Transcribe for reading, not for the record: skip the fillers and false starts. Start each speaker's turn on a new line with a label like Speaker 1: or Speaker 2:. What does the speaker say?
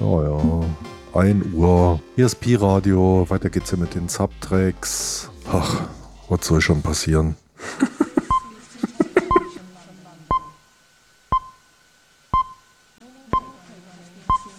Speaker 1: Oh ja, 1 Uhr. Hier ist Pi-Radio. Weiter geht's ja mit den Subtracks. Ach, was soll schon passieren?